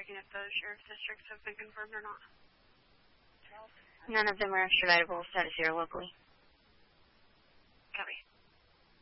checking if the sheriff's districts have been confirmed or not. None of them are extraditable status here locally.